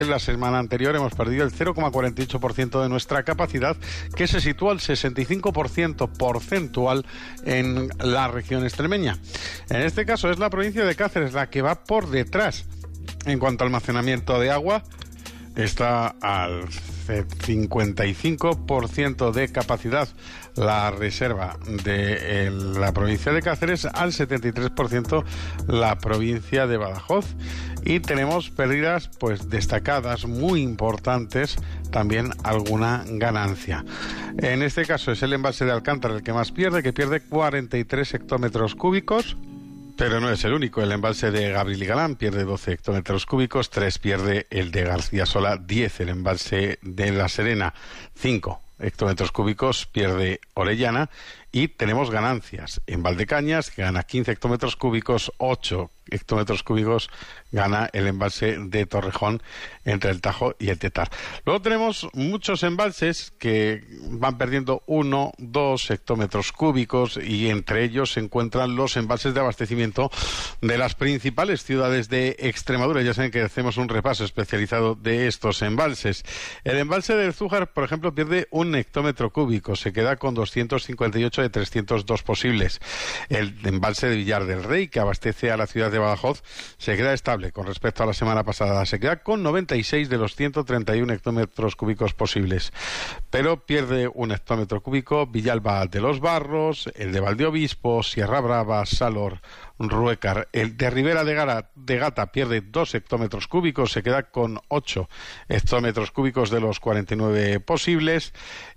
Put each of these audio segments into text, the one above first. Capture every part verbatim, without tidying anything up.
La semana anterior hemos perdido el cero coma cuarenta y ocho por ciento de nuestra capacidad, que se sitúa al sesenta y cinco por ciento porcentual en la región extremeña. En este caso es la provincia de Cáceres la que va por detrás en cuanto a almacenamiento de agua. Está al cincuenta y cinco por ciento de capacidad la reserva de eh, la provincia de Cáceres, al setenta y tres por ciento la provincia de Badajoz, y tenemos pérdidas pues destacadas, muy importantes, también alguna ganancia. En este caso es el embalse de Alcántara el que más pierde, que pierde cuarenta y tres hectómetros cúbicos. Pero no es el único. El embalse de Gabriel y Galán pierde doce hectómetros cúbicos, tres pierde el de García Sola, diez el embalse de La Serena, cinco hectómetros cúbicos pierde Orellana, y tenemos ganancias en Valdecañas, que gana quince hectómetros cúbicos, ocho hectómetros cúbicos gana el embalse de Torrejón entre el Tajo y el Tetar. Luego tenemos muchos embalses que van perdiendo uno, dos hectómetros cúbicos, y entre ellos se encuentran los embalses de abastecimiento de las principales ciudades de Extremadura. Ya saben que hacemos un repaso especializado de estos embalses. El embalse del Zújar, por ejemplo, pierde un hectómetro cúbico, se queda con doscientos cincuenta y ocho de trescientos dos posibles. El embalse de Villar del Rey, que abastece a la ciudad de Badajoz, se queda estable con respecto a la semana pasada, se queda con noventa y seis de los ciento treinta y uno hectómetros cúbicos posibles, pero pierde un hectómetro cúbico Villalba de los Barros, el de Valdeobispo, Sierra Brava, Salor, Ruécar. El de Ribera de, Gara, de Gata pierde dos hectómetros cúbicos, se queda con ocho hectómetros cúbicos de los cuarenta y nueve posibles.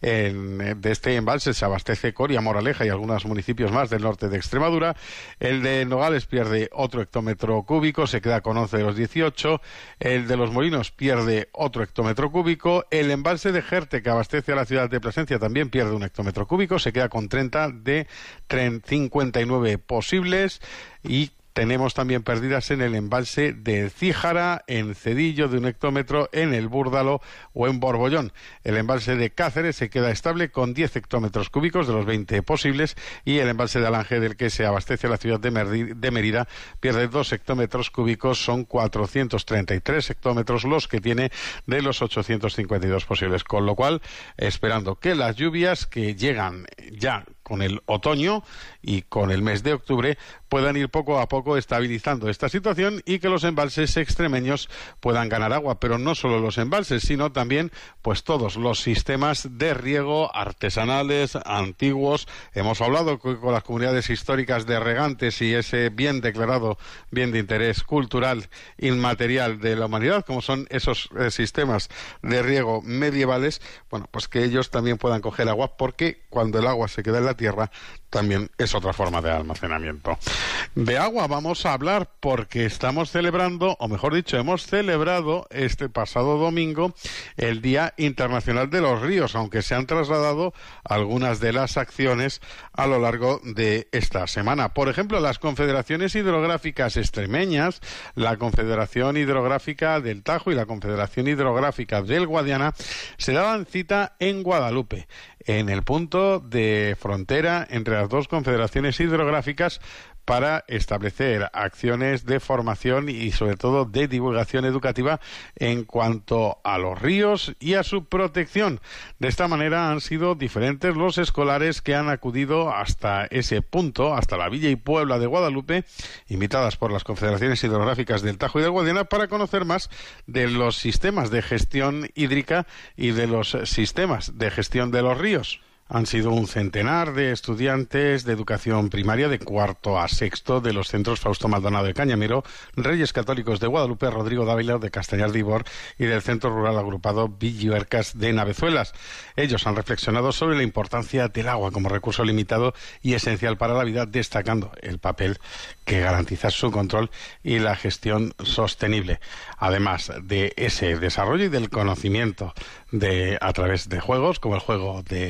En, de este embalse se abastece Coria, Moraleja y algunos municipios más del norte de Extremadura. El de Nogales pierde otro hectómetro cúbico, se queda con once de los dieciocho. El de Los Molinos pierde otro hectómetro cúbico. El embalse de Jerte, que abastece a la ciudad de Plasencia, también pierde un hectómetro cúbico, se queda con treinta de cincuenta y nueve posibles. Y tenemos también pérdidas en el embalse de Cíjara, en Cedillo de un hectómetro, en el Búrdalo o en Borbollón. El embalse de Cáceres se queda estable con diez hectómetros cúbicos de los veinte posibles, y el embalse de Alange, del que se abastece a la ciudad de, Merdi, de Mérida, pierde dos hectómetros cúbicos, son cuatrocientos treinta y tres hectómetros los que tiene de los ochocientos cincuenta y dos posibles, con lo cual, esperando que las lluvias que llegan ya con el otoño y con el mes de octubre puedan ir poco a poco estabilizando esta situación, y que los embalses extremeños puedan ganar agua, pero no solo los embalses, sino también pues todos los sistemas de riego artesanales, antiguos. Hemos hablado con las comunidades históricas de regantes y ese bien declarado bien de interés cultural inmaterial de la humanidad, como son esos eh, sistemas de riego medievales. Bueno, pues que ellos también puedan coger agua, porque cuando el agua se queda en la tierra también es otra forma de almacenamiento. De agua vamos a hablar porque estamos celebrando, o mejor dicho, hemos celebrado este pasado domingo el Día Internacional de los Ríos, aunque se han trasladado algunas de las acciones a lo largo de esta semana. Por ejemplo, las confederaciones hidrográficas extremeñas, la Confederación Hidrográfica del Tajo y la Confederación Hidrográfica del Guadiana, se daban cita en Guadalupe, en el punto de frontera entre las dos confederaciones hidrográficas, para establecer acciones de formación y sobre todo de divulgación educativa en cuanto a los ríos y a su protección. De esta manera han sido diferentes los escolares que han acudido hasta ese punto, hasta la Villa y Puebla de Guadalupe, invitadas por las confederaciones hidrográficas del Tajo y del Guadiana, para conocer más de los sistemas de gestión hídrica y de los sistemas de gestión de los ríos. Han sido un centenar de estudiantes de educación primaria de cuarto a sexto de los centros Fausto Maldonado de Cañamero, Reyes Católicos de Guadalupe, Rodrigo Dávila de Castañar de Ibor y del Centro Rural Agrupado Villuercas de Navezuelas. Ellos han reflexionado sobre la importancia del agua como recurso limitado y esencial para la vida, destacando el papel que garantiza su control y la gestión sostenible. Además de ese desarrollo y del conocimiento de a través de juegos como el juego de la S E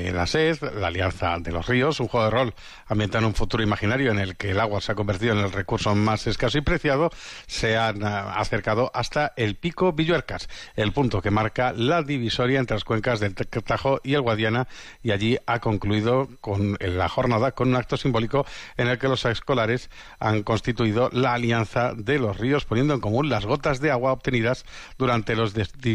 vez, la Alianza de los Ríos, un juego de rol ambientado en un futuro imaginario en el que el agua se ha convertido en el recurso más escaso y preciado, se han uh, acercado hasta el Pico Villuercas, el punto que marca la divisoria entre las cuencas del Tajo y el Guadiana, y allí ha concluido con la jornada con un acto simbólico en el que los escolares han constituido la Alianza de los Ríos, poniendo en común las gotas de agua obtenidas durante los